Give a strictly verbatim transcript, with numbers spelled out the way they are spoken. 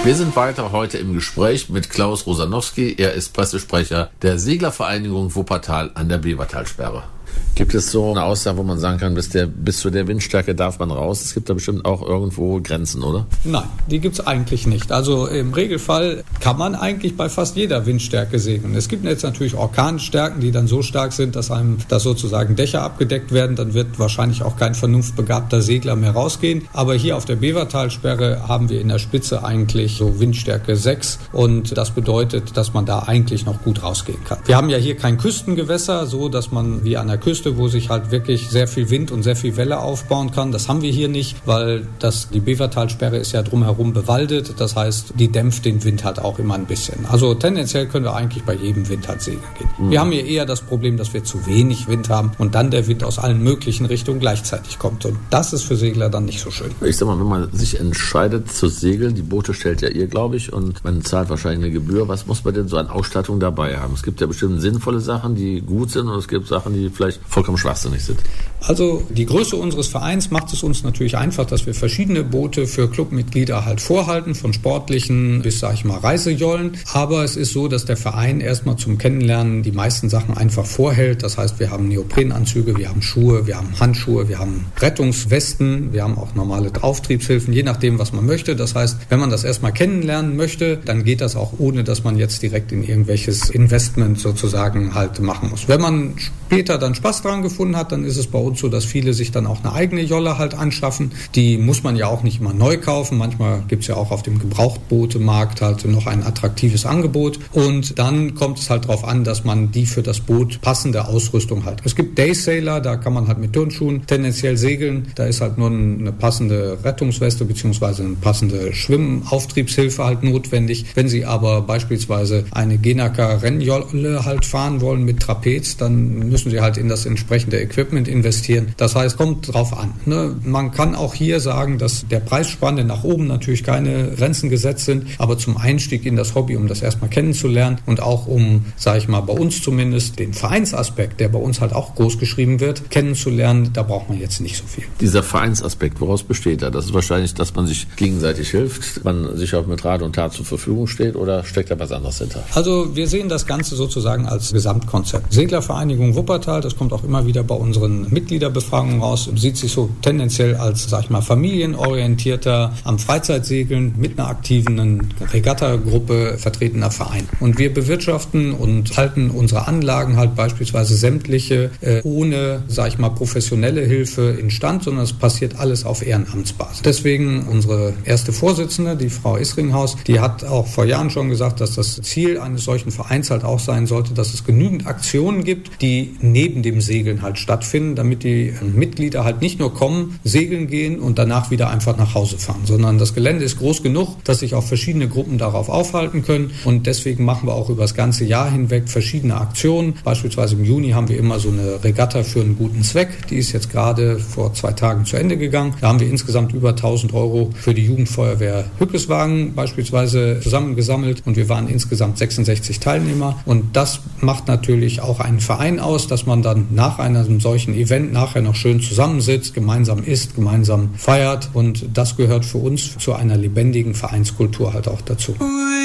Wir sind weiter heute im Gespräch mit Klaus Rosanowski. Er ist Pressesprecher der Seglervereinigung Wuppertal an der Bevertalsperre. Gibt es so eine Aussage, wo man sagen kann, bis, der, bis zu der Windstärke darf man raus? Es gibt da bestimmt auch irgendwo Grenzen, oder? Nein, die gibt es eigentlich nicht. Also im Regelfall kann man eigentlich bei fast jeder Windstärke segeln. Es gibt jetzt natürlich Orkanstärken, die dann so stark sind, dass einem das sozusagen Dächer abgedeckt werden. Dann wird wahrscheinlich auch kein vernunftbegabter Segler mehr rausgehen. Aber hier auf der Bevertalsperre haben wir in der Spitze eigentlich so Windstärke sechs. Und das bedeutet, dass man da eigentlich noch gut rausgehen kann. Wir haben ja hier kein Küstengewässer, so dass man wie an der Küste, wo sich halt wirklich sehr viel Wind und sehr viel Welle aufbauen kann. Das haben wir hier nicht, weil das, die Bevertalsperre ist ja drumherum bewaldet. Das heißt, die dämpft den Wind halt auch immer ein bisschen. Also tendenziell können wir eigentlich bei jedem Wind halt segeln gehen. Mhm. Wir haben hier eher das Problem, dass wir zu wenig Wind haben und dann der Wind aus allen möglichen Richtungen gleichzeitig kommt. Und das ist für Segler dann nicht so schön. Ich sag mal, wenn man sich entscheidet zu segeln, die Boote stellt ja ihr, glaube ich, und man zahlt wahrscheinlich eine Gebühr. Was muss man denn so an Ausstattung dabei haben? Es gibt ja bestimmt sinnvolle Sachen, die gut sind, und es gibt Sachen, die vielleicht vollkommen schwachsinnig sind. Also die Größe unseres Vereins macht es uns natürlich einfach, dass wir verschiedene Boote für Clubmitglieder halt vorhalten, von sportlichen bis, sag ich mal, Reisejollen. Aber es ist so, dass der Verein erstmal zum Kennenlernen die meisten Sachen einfach vorhält. Das heißt, wir haben Neoprenanzüge, wir haben Schuhe, wir haben Handschuhe, wir haben Rettungswesten, wir haben auch normale Auftriebshilfen, je nachdem, was man möchte. Das heißt, wenn man das erstmal kennenlernen möchte, dann geht das auch ohne, dass man jetzt direkt in irgendwelches Investment sozusagen halt machen muss. Wenn man später dann Spaß dran gefunden hat, dann ist es bei uns so, dass viele sich dann auch eine eigene Jolle halt anschaffen. Die muss man ja auch nicht immer neu kaufen. Manchmal gibt es ja auch auf dem Gebrauchtbootemarkt halt noch ein attraktives Angebot. Und dann kommt es halt darauf an, dass man die für das Boot passende Ausrüstung hat. Es gibt Daysailor, da kann man halt mit Turnschuhen tendenziell segeln. Da ist halt nur eine passende Rettungsweste bzw. eine passende Schwimmauftriebshilfe halt notwendig. Wenn Sie aber beispielsweise eine Genaker-Rennjolle halt fahren wollen mit Trapez, dann müssen Sie halt in das entsprechende Equipment investieren. Das heißt, kommt drauf an. Ne? Man kann auch hier sagen, dass der Preisspanne nach oben natürlich keine Grenzen gesetzt sind, aber zum Einstieg in das Hobby, um das erstmal kennenzulernen und auch um, sage ich mal, bei uns zumindest den Vereinsaspekt, der bei uns halt auch groß geschrieben wird, kennenzulernen, da braucht man jetzt nicht so viel. Dieser Vereinsaspekt, woraus besteht er? Das ist wahrscheinlich, dass man sich gegenseitig hilft, man sich auch mit Rat und Tat zur Verfügung steht, oder steckt da was anderes hinter? Also wir sehen das Ganze sozusagen als Gesamtkonzept. Seglervereinigung Wuppertal, das kommt auch immer wieder bei unseren Mitgliederbefragungen raus, sieht sich so tendenziell als, sag ich mal, familienorientierter, am Freizeitsegeln mit einer aktiven Regattagruppe vertretener Verein. Und wir bewirtschaften und halten unsere Anlagen halt beispielsweise sämtliche äh, ohne, sag ich mal, professionelle Hilfe instand, sondern es passiert alles auf Ehrenamtsbasis. Deswegen unsere erste Vorsitzende, die Frau Isringhaus, die hat auch vor Jahren schon gesagt, dass das Ziel eines solchen Vereins halt auch sein sollte, dass es genügend Aktionen gibt, die neben dem Segeln halt stattfinden, damit die Mitglieder halt nicht nur kommen, segeln gehen und danach wieder einfach nach Hause fahren, sondern das Gelände ist groß genug, dass sich auch verschiedene Gruppen darauf aufhalten können, und deswegen machen wir auch über das ganze Jahr hinweg verschiedene Aktionen. Beispielsweise im Juni haben wir immer so eine Regatta für einen guten Zweck, die ist jetzt gerade vor zwei Tagen zu Ende gegangen. Da haben wir insgesamt über tausend Euro für die Jugendfeuerwehr Hückeswagen beispielsweise zusammengesammelt, und wir waren insgesamt sechsundsechzig Teilnehmer, und das macht natürlich auch einen Verein aus, dass man dann nach einem solchen Event nachher noch schön zusammensitzt, gemeinsam isst, gemeinsam feiert, und das gehört für uns zu einer lebendigen Vereinskultur halt auch dazu.